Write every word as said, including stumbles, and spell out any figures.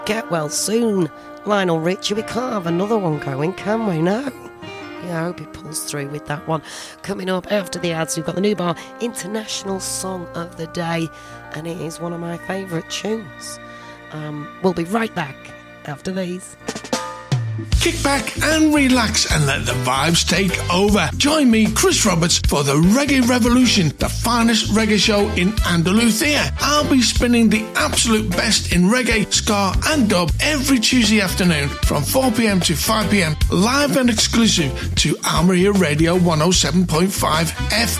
Get well soon. Lionel Richie, we can't have another one going, can we? No. Yeah, I hope he pulls through with that one. Coming up after the ads, we've got the Nubar International Song of the Day, and it is one of my favourite tunes. Um, we'll be right back after these. Kick back and relax and let the vibes take over. Join me, Chris Roberts, for the Reggae Revolution, the finest reggae show in Andalusia. I'll be spinning the absolute best in reggae, ska and dub every Tuesday afternoon from four p.m. to five p.m, live and exclusive to Almeria Radio one oh seven point five F